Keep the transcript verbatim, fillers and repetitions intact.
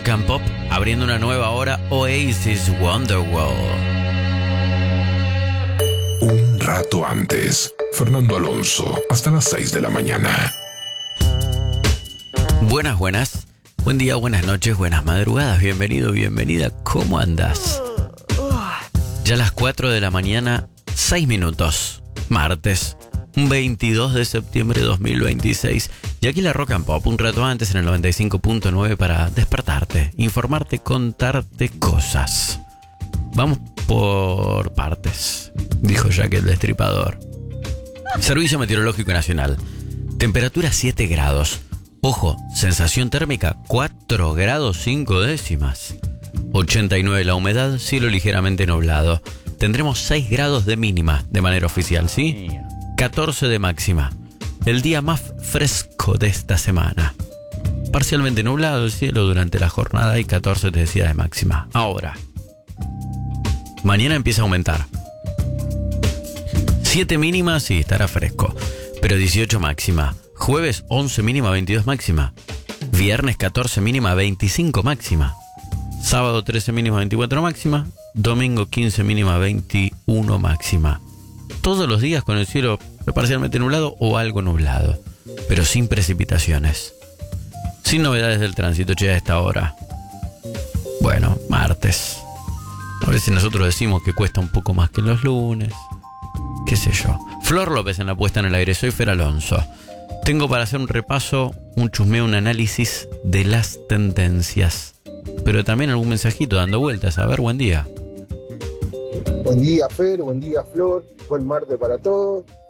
Rock and Pop, abriendo una nueva hora, Oasis Wonderwall. Un rato antes, Fernando Alonso, hasta las seis de la mañana. Buenas, buenas. Buen día, buenas noches, buenas madrugadas. Bienvenido, bienvenida. ¿Cómo andas? Ya a las cuatro de la mañana, seis minutos. Martes, veintidós de septiembre de dos mil veintiséis. Y aquí la Rock and Pop, un rato antes en el noventa y cinco punto nueve para despertarte, informarte, contarte cosas. Vamos por partes, dijo Jack el Destripador. Servicio Meteorológico Nacional. Temperatura siete grados. Ojo, sensación térmica cuatro grados cinco décimas. ochenta y nueve la humedad, cielo ligeramente nublado. Tendremos seis grados de mínima de manera oficial, ¿sí? catorce de máxima. El día más fresco de esta semana. Parcialmente nublado el cielo durante la jornada y catorce, te decía, de máxima. Ahora, mañana empieza a aumentar. siete mínima, sí, estará fresco, pero dieciocho máxima. Jueves once mínima, veintidós máxima. Viernes catorce mínima, veinticinco máxima. Sábado trece mínima, veinticuatro máxima. Domingo quince mínima, veintiuno máxima. Todos los días con el cielo parcialmente nublado o algo nublado, pero sin precipitaciones. Sin novedades del tránsito, che, a esta hora. Bueno, martes. A veces nosotros decimos que cuesta un poco más que los lunes. Qué sé yo. Flor López en la puesta en el aire. Soy Fer Alonso. Tengo para hacer un repaso, un chusmeo, un análisis de las tendencias. Pero también algún mensajito dando vueltas. A ver, buen día. Buen día, Fer, buen día, Flor, buen martes para todos.